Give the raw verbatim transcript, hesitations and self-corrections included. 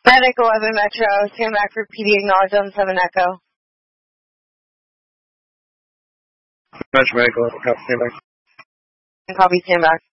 Medic eleven Metro, stand back for P D acknowledged on seven Echo. Metro Medical, copy, stand back. Copy, stand back.